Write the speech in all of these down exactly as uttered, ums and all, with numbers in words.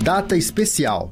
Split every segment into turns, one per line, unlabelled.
Data especial.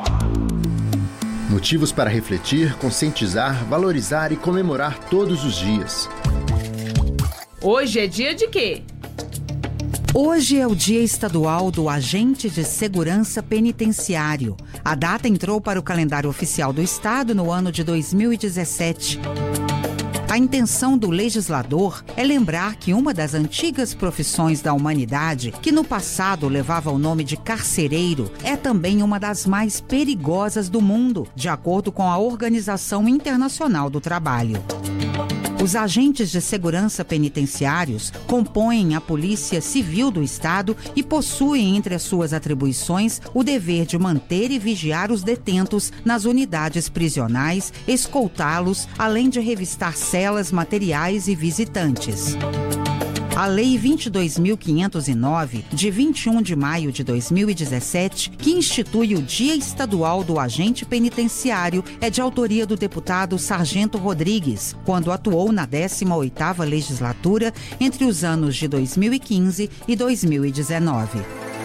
Motivos para refletir, conscientizar, valorizar e comemorar todos os dias.
Hoje é dia de quê?
Hoje é o Dia Estadual do Agente de Segurança Penitenciário. A data entrou para o calendário oficial do Estado no ano de dois mil e dezessete. A intenção do legislador é lembrar que uma das antigas profissões da humanidade, que no passado levava o nome de carcereiro, é também uma das mais perigosas do mundo, de acordo com a Organização Internacional do Trabalho. Os agentes de segurança penitenciários compõem a Polícia Civil do Estado e possuem entre as suas atribuições o dever de manter e vigiar os detentos nas unidades prisionais, escoltá-los, além de revistar celas, materiais e visitantes. A Lei vinte e dois mil quinhentos e nove, de vinte e um de maio de dois mil e dezessete, que institui o Dia Estadual do Agente Penitenciário, é de autoria do deputado Sargento Rodrigues, quando atuou na décima oitava Legislatura entre os anos de dois mil e quinze e dois mil e dezenove.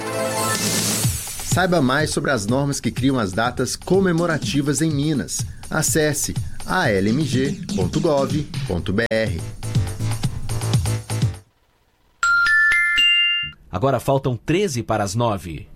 Saiba mais sobre as normas que criam as datas comemorativas em Minas. Acesse a l m g ponto gov ponto b r.
Agora faltam treze para as nove.